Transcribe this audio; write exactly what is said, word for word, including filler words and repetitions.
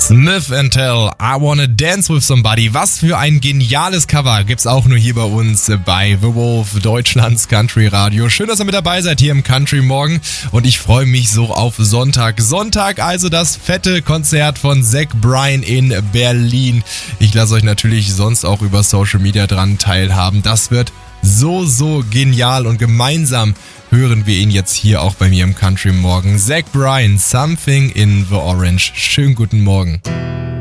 Smith and Tell, I Wanna Dance With Somebody. Was für ein geniales Cover gibt's auch nur hier bei uns bei The Wolf, Deutschlands Country Radio. Schön, dass ihr mit dabei seid hier im Country Morgen und ich freue mich so auf Sonntag. Sonntag also das fette Konzert von Zach Bryan in Berlin. Ich lasse euch natürlich sonst auch über Social Media dran teilhaben. Das wird so, so genial und gemeinsam hören wir ihn jetzt hier auch bei mir im Country Morgen. Zach Bryan, Something in the Orange. Schönen guten Morgen.